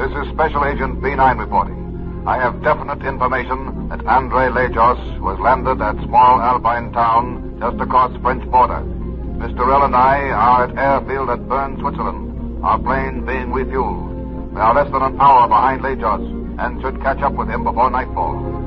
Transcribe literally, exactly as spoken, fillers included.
This is Special Agent B nine reporting. I have definite information that Andre Lajos was landed at small Alpine town just across the French border. Mister L and I are at airfield at Bern, Switzerland, our plane being refueled. We are less than an hour behind Lajos and should catch up with him before nightfall.